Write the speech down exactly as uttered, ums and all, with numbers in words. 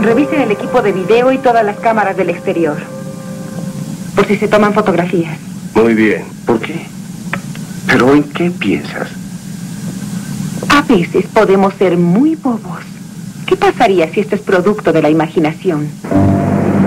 Revisen el equipo de video y todas las cámaras del exterior. Por si se toman fotografías. Muy bien. ¿Por qué? ¿Pero en qué piensas? A veces podemos ser muy bobos. ¿Qué pasaría si esto es producto de la imaginación?